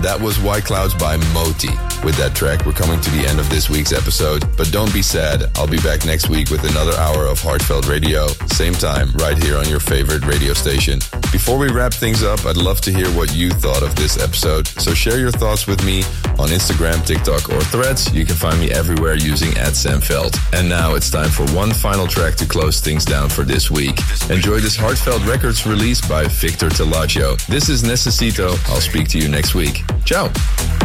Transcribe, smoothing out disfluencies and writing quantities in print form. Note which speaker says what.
Speaker 1: And that was White Clouds by Moti. With that track, we're coming to the end of this week's episode. But don't be sad, I'll be back next week with another hour of Heartfelt Radio. Same time, right here on your favorite radio station. Before we wrap things up, I'd love to hear what you thought of this episode. So share your thoughts with me on Instagram, TikTok, or Threads. You can find me everywhere using @SamVeld. And now it's time for one final track to close things down for this week. Enjoy this Heartfelt Records release by Victor Telaggio. This is Necesito. I'll speak to you next week. Ciao.